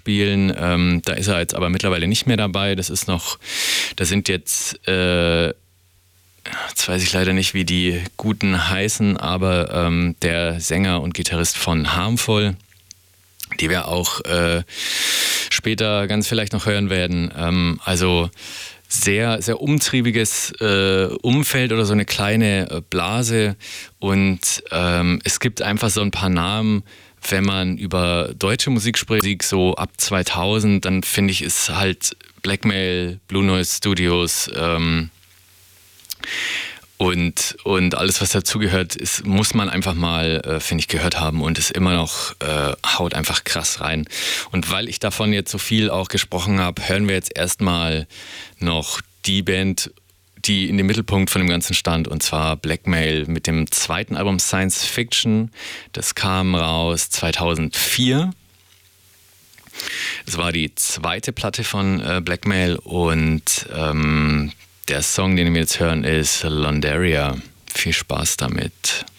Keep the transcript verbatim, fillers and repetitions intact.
spielen. Ähm, da ist er jetzt aber mittlerweile nicht mehr dabei. Das ist noch, da sind jetzt, äh, jetzt weiß ich leider nicht, wie die Guten heißen, aber ähm, der Sänger und Gitarrist von Harmful, die wir auch äh, später ganz vielleicht noch hören werden. Ähm, also sehr, sehr umtriebiges äh, Umfeld oder so eine kleine äh, Blase. Und ähm, es gibt einfach so ein paar Namen, wenn man über deutsche Musik spricht, so ab zweitausend, dann finde ich, ist halt Blackmail, Blue Noise Studios ähm, und, und alles, was dazugehört, ist, muss man einfach mal, äh, finde ich, gehört haben und ist immer noch, äh, haut einfach krass rein. Und weil ich davon jetzt so viel auch gesprochen habe, hören wir jetzt erstmal noch die Band, die in dem Mittelpunkt von dem Ganzen stand, und zwar Blackmail mit dem zweiten Album Science Fiction. Das kam raus zweitausendvier. Das war die zweite Platte von äh, Blackmail und ähm, der Song, den wir jetzt hören, ist Londaria. Viel Spaß damit.